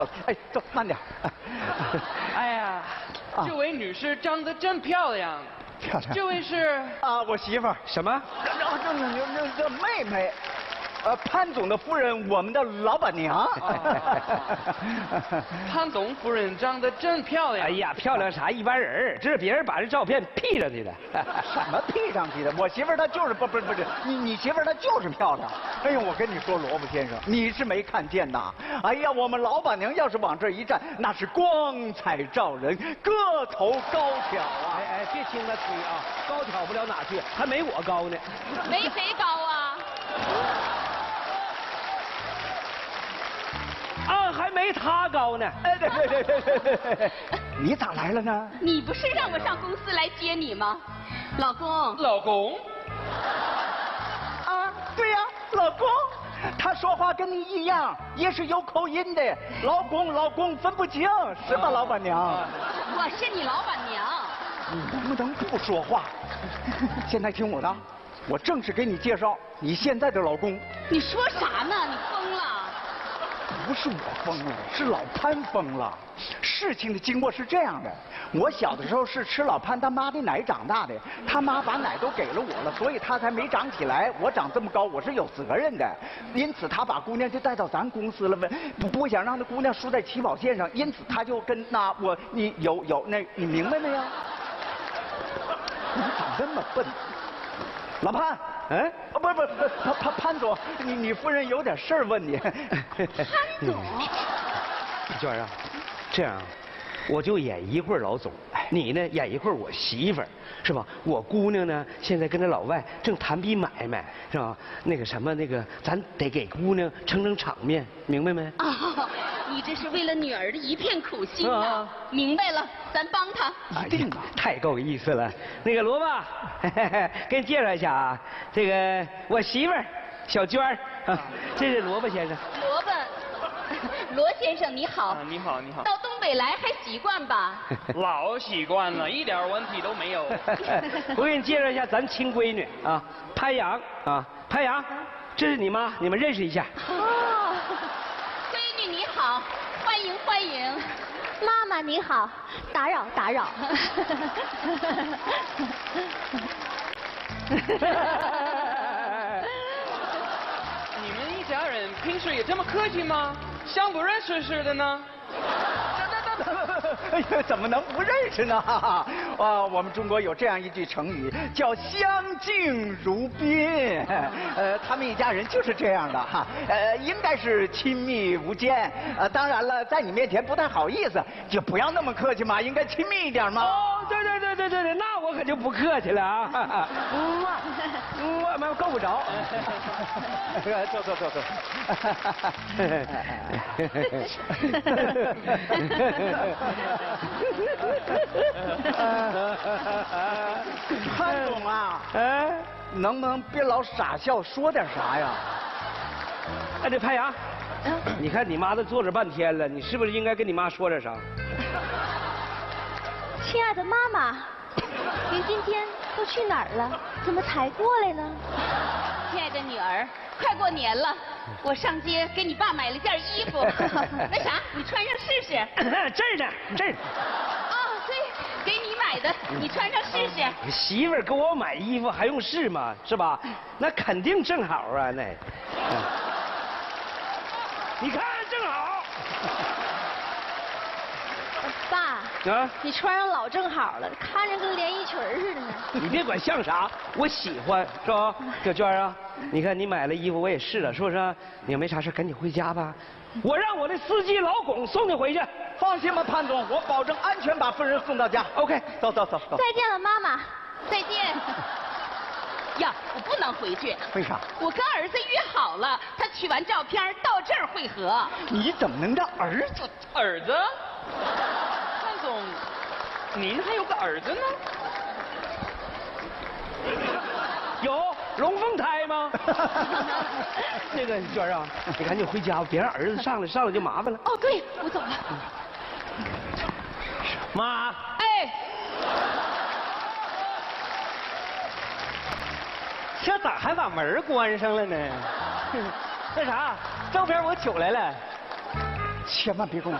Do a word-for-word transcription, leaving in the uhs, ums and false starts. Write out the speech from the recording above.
哎，走，慢点。 哎呀， 啊这位女士长得真漂亮。 漂亮。 这位是啊，我媳妇儿。 什么？ 这这这这这妹妹。 呃，潘总的夫人，我们的老板娘。 哦、潘总夫人长得真漂亮。 哎呀，漂亮啥？一般人，这是别人把这照片 P 上去的。 什么 P 上去的？我媳妇儿她就是不不不是你你媳妇儿她就是漂亮。哎呦，我跟你说，萝卜先生，你是没看见呐。哎呀，我们老板娘要是往这一站，那是光彩照人，个头高挑啊！ 哎哎，别听他吹啊，高挑不了哪去，还没我高呢。 没谁高啊。 啊，还没他高呢！ 哎，对对对对对对，你咋来了呢？ 你不是让我上公司来接你吗，老公？ 老公？ 啊，对呀，老公。他说话跟你一样，也是有口音的。老公，老公分不清，是吧，老板娘？ 我是你老板娘。 你能不能不说话？现在听我的，我正式给你介绍你现在的老公。 你说啥呢？你疯了？ 不是我疯了，是老潘疯了。事情的经过是这样的，我小的时候是吃老潘他妈的奶长大的，他妈把奶都给了我了，所以他才没长起来。我长这么高，我是有责任的。因此他把姑娘就带到咱公司了呗，不不想让那姑娘输在起跑线上，因此他就跟那我你有有那你明白没有？你咋这么笨？老潘。 嗯，啊不不不，潘潘潘总，你你夫人有点事儿问你。潘总， 娟啊，这样，我就演一会儿老总，你呢演一会儿我媳妇儿，是吧？我姑娘呢现在跟那老外正谈笔买卖，是吧？那个什么那个，咱得给姑娘撑撑场面，明白没？ 哦，你这是为了女儿的一片苦心啊！ 啊明白了，咱帮她。 一定的，太够意思了。那个萝卜，给你介绍一下啊，这个我媳妇儿小娟儿啊，这是萝卜先生。 萝卜，罗先生你好。 啊，你好，你好。 到东北来还习惯吧？ 老习惯了，一点问题都没有。 我给你介绍一下咱亲闺女啊，潘阳啊，潘阳，这是你妈，你们认识一下。 哦，闺女你好，欢迎欢迎。妈妈你好，打扰打扰。 你们一家人平时也这么客气吗？像不认识似的呢？ 哎呀，怎么能不认识呢？啊，我们中国有这样一句成语，叫相敬如宾。呃，他们一家人就是这样的哈。呃，应该是亲密无间。呃，当然了，在你面前不太好意思，就不要那么客气嘛，应该亲密一点嘛。 哦，对对对对对对，那我可就不客气了啊。嗯啊，嗯啊，妈够不着。 坐坐坐坐。潘总啊，哎，能不能别老傻笑，说点啥呀？ 哎，这潘阳，你看你妈都坐这半天了，你是不是应该跟你妈说点啥？ 亲爱的妈妈，您今天都去哪儿了？怎么才过来呢？ 亲爱的女儿，快过年了，我上街给你爸买了件衣服。那啥，你穿上试试。 这儿呢，这儿。 哦，对，给你买的，你穿上试试。 你媳妇儿给我买衣服还用试吗？是吧？那肯定正好啊，那。你看正好。 爸，啊，你穿上老正好了，看着跟连衣裙似的呢。 你别管像啥，我喜欢，是吧？小娟啊，你看你买了衣服，我也试了，是不是？你要没啥事，赶紧回家吧。我让我的司机老巩送你回去。 放心吧，潘总，我保证安全把夫人送到家。OK， 走走走走。 再见了，妈妈。 再见。呀，我不能回去。 为啥？ 我跟儿子约好了，他取完照片到这儿会合。 你怎么能让儿子？ 儿子？潘总，您还有个儿子呢？ 有龙凤胎吗？那个娟啊，你赶紧回家吧，别让儿子上来，上来就麻烦了。 哦，对，我走了。 妈， 哎， 这咋还把门关上了呢？那啥，照片我取来了。 千万别跟我。